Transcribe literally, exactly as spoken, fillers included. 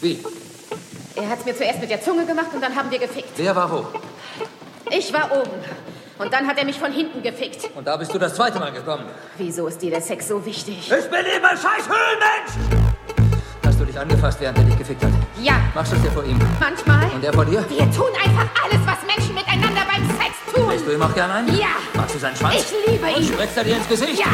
Wie? Er hat's mir zuerst mit der Zunge gemacht und dann haben wir gefickt. Wer war wo? Ich war oben. Und dann hat er mich von hinten gefickt. Und da bist du das zweite Mal gekommen. Wieso ist dir der Sex so wichtig? Ich bin eben ein scheiß Höhlenmensch! Hast du dich angefasst, während er dich gefickt hat? Ja. Machst du es dir vor ihm? Manchmal. Und er vor dir? Wir tun einfach alles, was Menschen miteinander beim Sex tun. Willst du ihm auch gern einen? Ja. Magst du seinen Schwanz? Ich liebe ihn. Und spritzt er dir ins Gesicht? Ja.